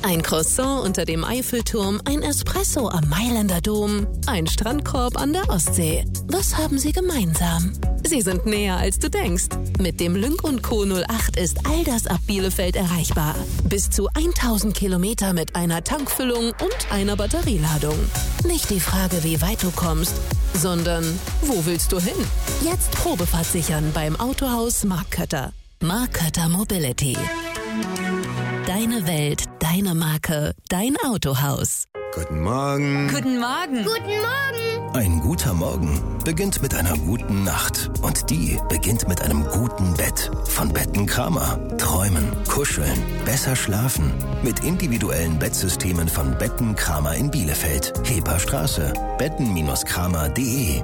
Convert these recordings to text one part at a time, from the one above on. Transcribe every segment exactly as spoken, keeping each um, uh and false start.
Ein Croissant unter dem Eiffelturm, ein Espresso am Mailänder Dom, ein Strandkorb an der Ostsee. Was haben sie gemeinsam? Sie sind näher, als du denkst. Mit dem Lynk und Co. null acht ist all das ab Bielefeld erreichbar. Bis zu tausend Kilometer mit einer Tankfüllung und einer Batterieladung. Nicht die Frage, wie weit du kommst, sondern wo willst du hin? Jetzt Probefahrt sichern beim Autohaus Mark Kötter. Mark Kötter Mobility. Deine Welt, deine Marke, dein Autohaus. Guten Morgen. Guten Morgen. Guten Morgen. Ein guter Morgen beginnt mit einer guten Nacht. Und die beginnt mit einem guten Bett. Von Betten Kramer. Träumen, kuscheln, besser schlafen. Mit individuellen Bettsystemen von Betten Kramer in Bielefeld. Heperstraße. betten Kramer punkt de.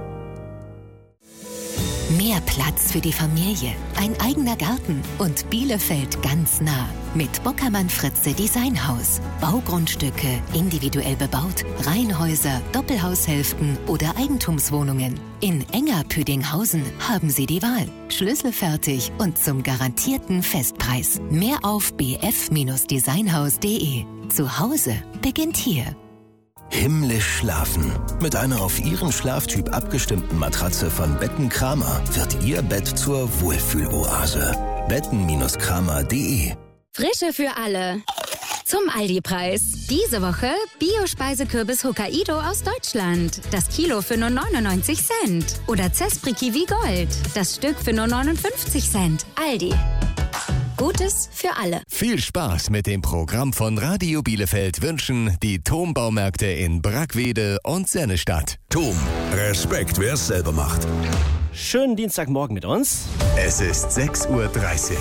Mehr Platz für die Familie, ein eigener Garten und Bielefeld ganz nah. Mit Bockermann Fritze Designhaus. Baugrundstücke, individuell bebaut, Reihenhäuser, Doppelhaushälften oder Eigentumswohnungen. In Enger-Püdinghausen haben Sie die Wahl. Schlüsselfertig und zum garantierten Festpreis. Mehr auf b f designhaus punkt de. Zu Hause beginnt hier. Himmlisch schlafen. Mit einer auf Ihren Schlaftyp abgestimmten Matratze von Betten Kramer wird Ihr Bett zur Wohlfühloase. betten Kramer punkt de. Frische für alle. Zum Aldi-Preis. Diese Woche Bio-Speisekürbis Hokkaido aus Deutschland. Das Kilo für nur neunundneunzig Cent. Oder Zespri Kiwi Gold. Das Stück für nur neunundfünfzig Cent. Aldi. Gutes für alle. Viel Spaß mit dem Programm von Radio Bielefeld wünschen die Thom-Baumärkte in Brackwede und Sennestadt. Thom, Respekt, wer es selber macht. Schönen Dienstagmorgen mit uns. Es ist sechs Uhr dreißig.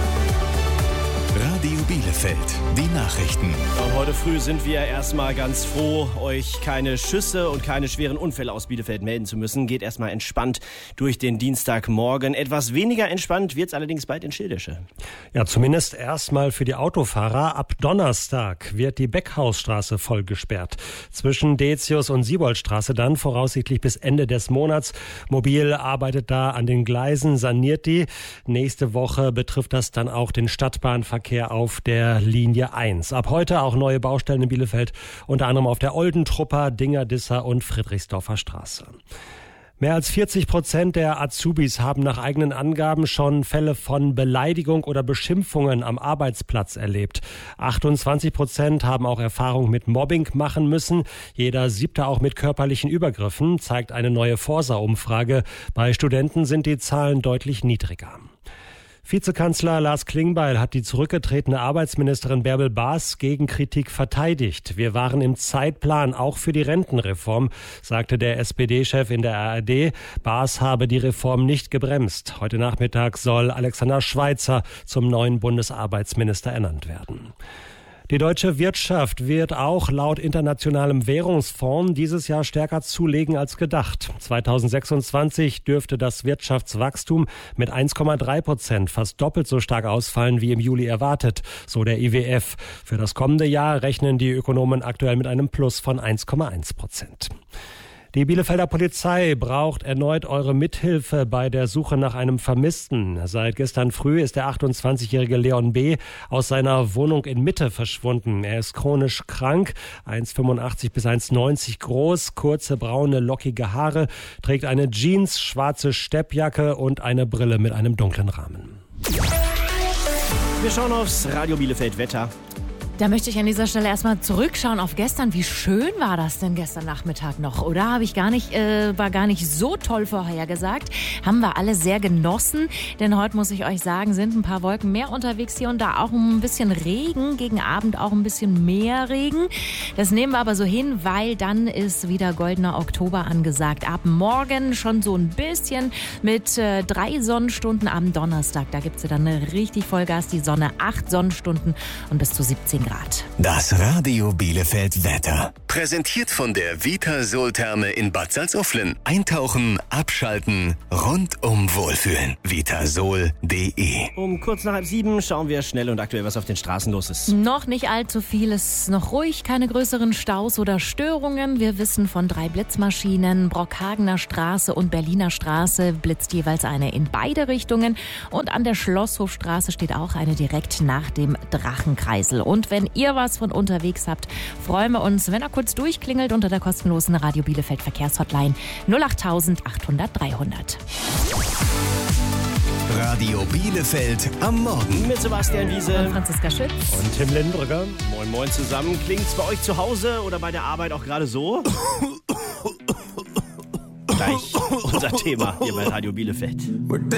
Radio Bielefeld, die Nachrichten. Und heute früh sind wir erstmal ganz froh, euch keine Schüsse und keine schweren Unfälle aus Bielefeld melden zu müssen. Geht erstmal entspannt durch den Dienstagmorgen. Etwas weniger entspannt wird es allerdings bald in Schildische. Ja, zumindest erstmal für die Autofahrer. Ab Donnerstag wird die Beckhausstraße voll gesperrt. Zwischen Detius und Sieboldstraße dann voraussichtlich bis Ende des Monats. Mobil arbeitet da an den Gleisen, saniert die. Nächste Woche betrifft das dann auch den Stadtbahnverkehr auf der Linie eins. Ab heute auch neue Baustellen in Bielefeld, unter anderem auf der Oldentrupper, Dingerdisser und Friedrichsdorfer Straße. Mehr als vierzig Prozent der Azubis haben nach eigenen Angaben schon Fälle von Beleidigung oder Beschimpfungen am Arbeitsplatz erlebt. achtundzwanzig Prozent haben auch Erfahrung mit Mobbing machen müssen. Jeder siebte auch mit körperlichen Übergriffen, zeigt eine neue Forsa-Umfrage. Bei Studenten sind die Zahlen deutlich niedriger. Vizekanzler Lars Klingbeil hat die zurückgetretene Arbeitsministerin Bärbel Baas gegen Kritik verteidigt. Wir waren im Zeitplan auch für die Rentenreform, sagte der S P D-Chef in der A R D. Baas habe die Reform nicht gebremst. Heute Nachmittag soll Alexander Schweitzer zum neuen Bundesarbeitsminister ernannt werden. Die deutsche Wirtschaft wird auch laut Internationalem Währungsfonds dieses Jahr stärker zulegen als gedacht. zweitausendsechsundzwanzig dürfte das Wirtschaftswachstum mit eins Komma drei Prozent fast doppelt so stark ausfallen wie im Juli erwartet, so der I W F. Für das kommende Jahr rechnen die Ökonomen aktuell mit einem Plus von eins Komma eins Prozent. Die Bielefelder Polizei braucht erneut eure Mithilfe bei der Suche nach einem Vermissten. Seit gestern früh ist der achtundzwanzigjährige Leon B. aus seiner Wohnung in Mitte verschwunden. Er ist chronisch krank, eins Komma fünfundachtzig bis eins Komma neunzig groß, kurze braune, lockige Haare, trägt eine Jeans, schwarze Steppjacke und eine Brille mit einem dunklen Rahmen. Wir schauen aufs Radio Bielefeld Wetter. Da möchte ich an dieser Stelle erstmal zurückschauen auf gestern. Wie schön war das denn gestern Nachmittag noch, oder? Habe ich gar nicht, äh, war gar nicht so toll vorhergesagt. Haben wir alle sehr genossen, denn heute muss ich euch sagen, sind ein paar Wolken mehr unterwegs hier und da, auch ein bisschen Regen, gegen Abend auch ein bisschen mehr Regen. Das nehmen wir aber so hin, weil dann ist wieder goldener Oktober angesagt. Ab morgen schon so ein bisschen mit äh, drei Sonnenstunden am Donnerstag. Da gibt es ja dann eine richtig Vollgas, die Sonne, acht Sonnenstunden und bis zu siebzehn Grad. Das Radio Bielefeld Wetter. Präsentiert von der Vitasol-Therme in Bad Salzuflen. Eintauchen, abschalten, rundum wohlfühlen. vitasol punkt de. Um kurz nach halb sieben schauen wir schnell und aktuell, was auf den Straßen los ist. Noch nicht allzu viel, es ist noch ruhig, keine größeren Staus oder Störungen. Wir wissen von drei Blitzmaschinen, Brockhagener Straße und Berliner Straße blitzt jeweils eine in beide Richtungen. Und an der Schlosshofstraße steht auch eine direkt nach dem Drachenkreisel. Und wenn Wenn ihr was von unterwegs habt, freuen wir uns, wenn er kurz durchklingelt unter der kostenlosen Radio Bielefeld Verkehrshotline null acht tausend achthundert dreihundert. Radio Bielefeld am Morgen. Mit Sebastian Wiese und Franziska Schütz und Tim Lindbrücker. Moin Moin zusammen. Klingt's bei euch zu Hause oder bei der Arbeit auch gerade so? Gleich unser Thema hier bei Radio Bielefeld.